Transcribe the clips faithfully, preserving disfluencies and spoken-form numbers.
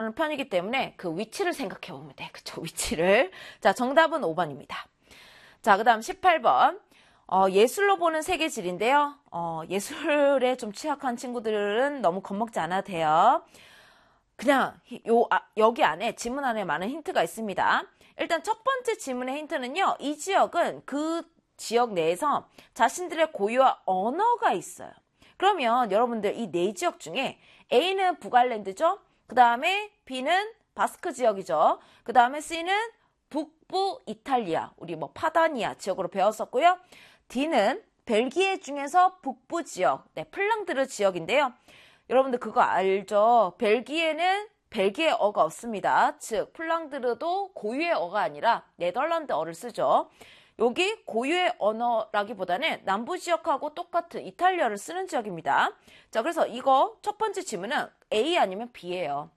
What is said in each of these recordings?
나누는 편이기 때문에 그 위치를 생각해 보면 돼. 그쵸, 위치를. 자, 정답은 오 번입니다. 자, 그 다음 십팔 번. 어, 예술로 보는 세계질인데요. 어, 예술에 좀 취약한 친구들은 너무 겁먹지 않아도 돼요. 그냥 요, 아, 여기 안에 지문 안에 많은 힌트가 있습니다. 일단 첫 번째 지문의 힌트는요. 이 지역은 그 지역 내에서 자신들의 고유한 언어가 있어요. 그러면 여러분들 이 네 지역 중에 A는 북아일랜드죠. 그 다음에 B는 바스크 지역이죠. 그 다음에 C는 북부 이탈리아, 우리 뭐 파다니아 지역으로 배웠었고요. D는 벨기에 중에서 북부 지역, 네, 플랑드르 지역인데요. 여러분들 그거 알죠? 벨기에는 벨기에어가 없습니다. 즉 플랑드르도 고유의 어가 아니라 네덜란드어를 쓰죠. 여기 고유의 언어라기보다는 남부 지역하고 똑같은 이탈리아를 쓰는 지역입니다. 자, 그래서 이거 첫 번째 지문은 A 아니면 B예요.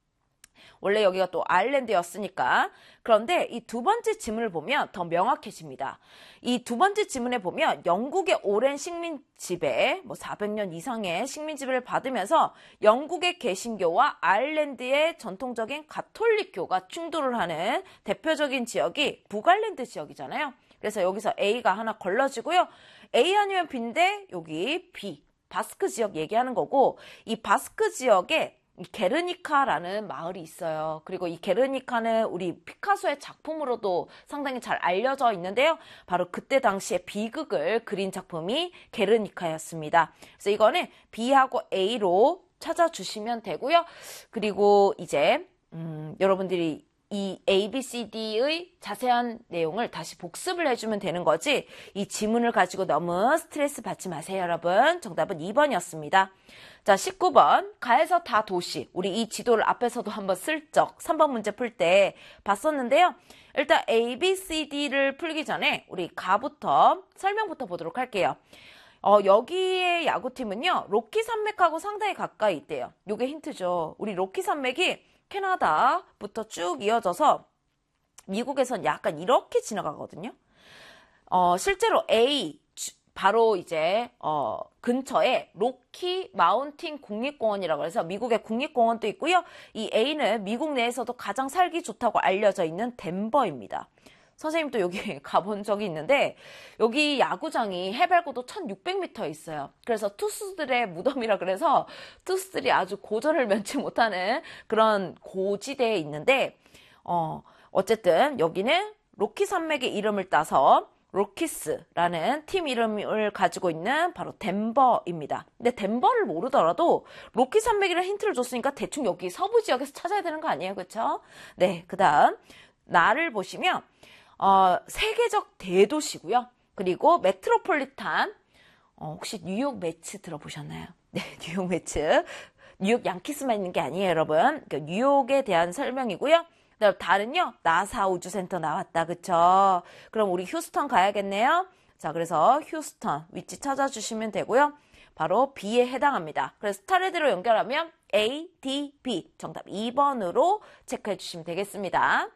원래 여기가 또 아일랜드였으니까. 그런데 이 두 번째 지문을 보면 더 명확해집니다. 이 두 번째 지문에 보면 영국의 오랜 식민 지배, 뭐 사백 년 이상의 식민 지배를 받으면서 영국의 개신교와 아일랜드의 전통적인 가톨릭교가 충돌을 하는 대표적인 지역이 북아일랜드 지역이잖아요. 그래서 여기서 A가 하나 걸러지고요. A 아니면 B인데 여기 B, 바스크 지역 얘기하는 거고, 이 바스크 지역에 이 게르니카라는 마을이 있어요. 그리고 이 게르니카는 우리 피카소의 작품으로도 상당히 잘 알려져 있는데요. 바로 그때 당시에 비극을 그린 작품이 게르니카였습니다. 그래서 이거는 B하고 A로 찾아주시면 되고요. 그리고 이제 음, 여러분들이 이 A, B, C, D의 자세한 내용을 다시 복습을 해주면 되는 거지, 이 지문을 가지고 너무 스트레스 받지 마세요, 여러분. 정답은 이 번이었습니다. 자, 십구 번. 가에서 다 도시. 우리 이 지도를 앞에서도 한번 슬쩍 삼 번 문제 풀 때 봤었는데요. 일단 A, B, C, D를 풀기 전에 우리 가부터 설명부터 보도록 할게요. 어, 여기의 야구팀은요, 로키 산맥하고 상당히 가까이 있대요. 요게 힌트죠. 우리 로키 산맥이 캐나다부터 쭉 이어져서 미국에선 약간 이렇게 지나가거든요. 어, 실제로 A, 바로 이제 어, 근처에 로키 마운틴 국립공원이라고 해서 미국의 국립공원도 있고요. 이 A는 미국 내에서도 가장 살기 좋다고 알려져 있는 덴버입니다. 선생님도 여기 가본 적이 있는데 여기 야구장이 해발고도 천육백 미터에 있어요. 그래서 투수들의 무덤이라 그래서 투수들이 아주 고전을 면치 못하는 그런 고지대에 있는데 어, 어쨌든 여기는 로키 산맥의 이름을 따서 로키스라는 팀 이름을 가지고 있는 바로 덴버입니다. 근데 덴버를 모르더라도 로키 산맥이라는 힌트를 줬으니까 대충 여기 서부 지역에서 찾아야 되는 거 아니에요? 그렇죠? 네, 그 다음 나를 보시면 어, 세계적 대도시고요. 그리고 메트로폴리탄, 어, 혹시 뉴욕 매츠 들어보셨나요? 네, 뉴욕 매츠. 뉴욕 양키스만 있는 게 아니에요, 여러분. 그러니까 뉴욕에 대한 설명이고요. 그다음 다른요, 나사 우주센터 나왔다, 그쵸? 그럼 우리 휴스턴 가야겠네요. 자, 그래서 휴스턴 위치 찾아주시면 되고요. 바로 B에 해당합니다. 그래서 스타레드로 연결하면 A, D, B. 정답 이 번으로 체크해 주시면 되겠습니다.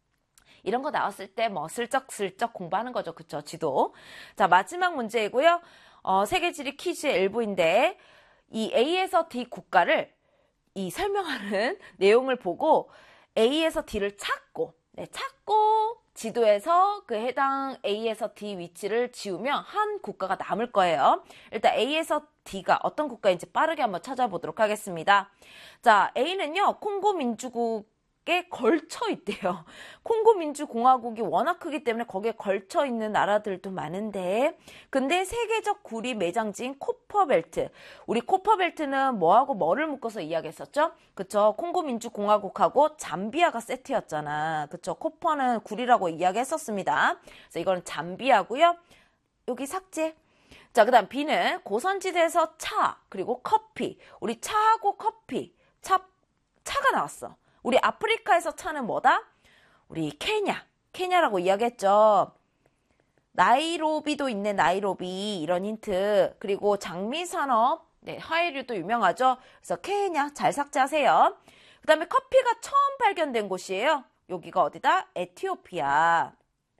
이런 거 나왔을 때 뭐 슬쩍슬쩍 공부하는 거죠. 그쵸? 지도. 자, 마지막 문제이고요. 어, 세계지리 퀴즈의 일부인데 이 A에서 D 국가를 이 설명하는 내용을 보고 A에서 D를 찾고, 네, 찾고 지도에서 그 해당 A에서 D 위치를 지우면 한 국가가 남을 거예요. 일단 A에서 D가 어떤 국가인지 빠르게 한번 찾아보도록 하겠습니다. 자, A는요, 콩고 민주국 에 걸쳐 있대요. 콩고 민주공화국이 워낙 크기 때문에 거기에 걸쳐 있는 나라들도 많은데, 근데 세계적 구리 매장지인 코퍼벨트, 우리 코퍼벨트는 뭐하고 뭐를 묶어서 이야기했었죠? 그쵸? 콩고 민주공화국하고 잠비아가 세트였잖아. 그쵸? 코퍼는 구리라고 이야기했었습니다. 그래서 이거는 잠비아고요. 여기 삭제. 자, 그 다음 B는 고산지대에서 차, 그리고 커피. 우리 차하고 커피, 차, 차가 나왔어. 우리 아프리카에서 차는 뭐다? 우리 케냐, 케냐라고 이야기했죠. 나이로비도 있네, 나이로비. 이런 힌트. 그리고 장미산업, 네, 하이류도 유명하죠. 그래서 케냐 잘 삭제하세요. 그 다음에 커피가 처음 발견된 곳이에요. 여기가 어디다? 에티오피아.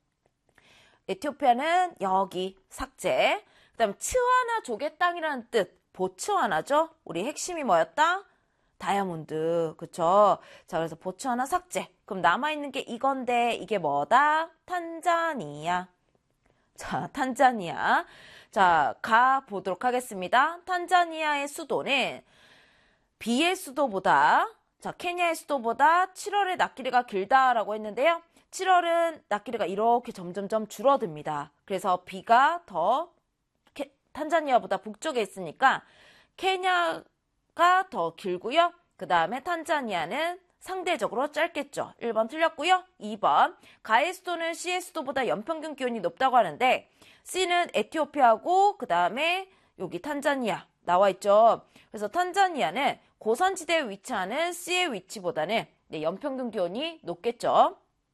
에티오피아는 여기 삭제. 그 다음 츠와나 조개 땅이라는 뜻, 보츠와나죠. 우리 핵심이 뭐였다? 다이아몬드. 그쵸? 자, 그래서 보츠와나 삭제. 그럼 남아있는 게 이건데, 이게 뭐다? 탄자니아. 자, 탄자니아. 자, 가보도록 하겠습니다. 탄자니아의 수도는 비의 수도보다, 자, 케냐의 수도보다 칠월의 낮길이가 길다라고 했는데요. 칠월은 낮길이가 이렇게 점점점 줄어듭니다. 그래서 비가 더 케, 탄자니아보다 북쪽에 있으니까 케냐가 더 길고요. 그 다음에 탄자니아는 상대적으로 짧겠죠. 일 번 틀렸고요. 이 번 가의 수도는 C의 수도보다 연평균 기온이 높다고 하는데 C는 에티오피아고 그 다음에 여기 탄자니아 나와 있죠. 그래서 탄자니아는 고산지대에 위치하는 C의 위치보다는 네, 연평균 기온이 높겠죠.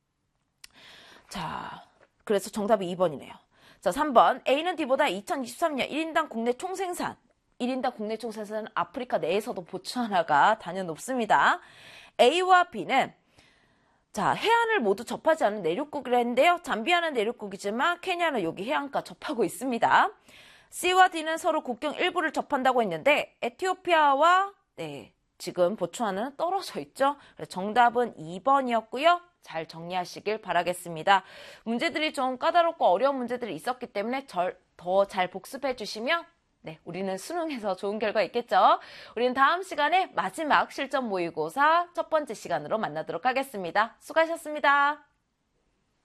자, 그래서 정답이 이 번이네요. 자, 삼 번 A는 D보다 이천이십삼 년 일 인당 국내 총생산 일 인당 국내 총생산은 아프리카 내에서도 보츠와나가 단연 높습니다. A와 B는 자, 해안을 모두 접하지 않은 내륙국이라 했는데요. 잠비아는 내륙국이지만 케냐는 여기 해안가 접하고 있습니다. C와 D는 서로 국경 일부를 접한다고 했는데 에티오피아와 네, 지금 보츠와나는 떨어져 있죠. 그래서 정답은 이 번이었고요. 잘 정리하시길 바라겠습니다. 문제들이 좀 까다롭고 어려운 문제들이 있었기 때문에 더 잘 복습해 주시면 네, 우리는 수능에서 좋은 결과 있겠죠. 우리는 다음 시간에 마지막 실전 모의고사 첫 번째 시간으로 만나도록 하겠습니다. 수고하셨습니다.